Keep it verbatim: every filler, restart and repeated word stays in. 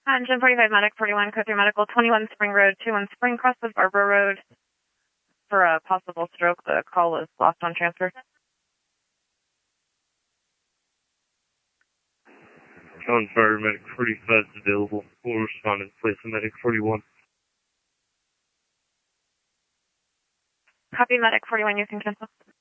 Engine forty-five, Medic forty-one, code three Medical, twenty-one Spring Road, two one Spring, cross of Barbara Road for a possible stroke. The call is lost on transfer. On fire, Medic forty-five is available. We'll respond in place of Medic forty-one. Copy, Medic forty-one, you can cancel.